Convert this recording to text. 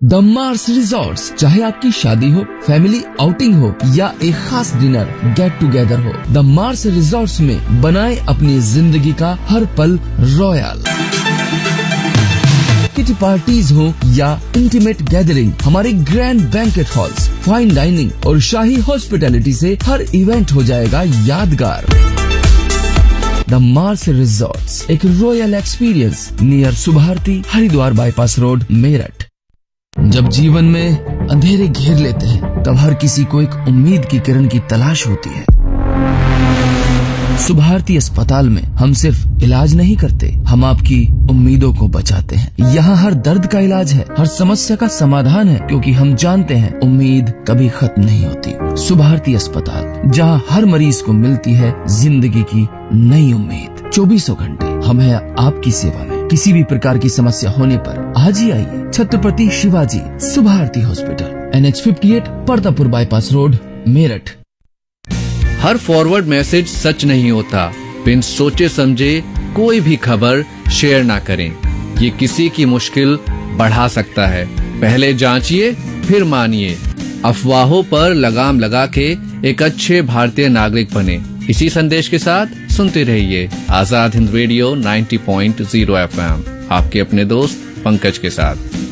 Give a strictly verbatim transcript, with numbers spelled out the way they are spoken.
The Mars resorts, चाहे आपकी शादी हो, फैमिली आउटिंग हो या एक खास डिनर गेट टुगेदर हो, द मार्स रिजॉर्ट्स में बनाए अपनी जिंदगी का हर पल रॉयल। किटी पार्टीज हो या इंटीमेट गैदरिंग, हमारे grand banquet halls, fine dining और शाही हॉस्पिटैलिटी से हर इवेंट हो जाएगा यादगार। द मार्स रिजॉर्ट्स, एक royal experience near Subharti, Haridwar bypass road, Meerut. जब जीवन में अंधेरे घेर लेते हैं, तब हर किसी को एक उम्मीद की किरण की तलाश होती है। सुभारती अस्पताल में हम सिर्फ इलाज नहीं करते, हम आपकी उम्मीदों को बचाते हैं। यहाँ हर दर्द का इलाज है, हर समस्या का समाधान है, क्योंकि हम जानते हैं उम्मीद कभी खत्म नहीं होती। सुभारती अस्पताल, जहाँ हर मरीज को मिलती है जिंदगी की नई उम्मीद। चौबीसों घंटे हम हैं आपकी सेवा में। किसी भी प्रकार की समस्या होने पर आज ही आइए। Chhatrapati Shivaji Subharti hospital, N H fifty eight, Partapur bypass road, Meerut. हर फॉरवर्ड मैसेज सच नहीं होता। बिन सोचे समझे कोई भी खबर शेयर ना करें, ये किसी की मुश्किल बढ़ा सकता है। पहले जांचिए फिर मानिए। अफवाहों पर लगाम लगा के एक अच्छे भारतीय नागरिक बने। इसी संदेश के साथ सुनते रहिए आजाद हिंद रेडियो नब्बे पॉइंट शून्य एफ एम, आपके अपने दोस्त पंकज के साथ।